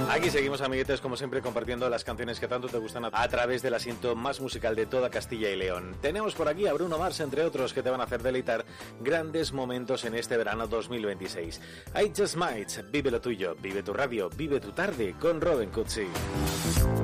Aquí seguimos, amiguetes, como siempre, compartiendo las canciones que tanto te gustan a través del asiento más musical de toda Castilla y León. Tenemos por aquí a Bruno Mars, entre otros, que te van a hacer deleitar grandes momentos en este verano 2026. I Just Might, vive lo tuyo, vive tu radio, vive tu tarde con Robin Cutsi.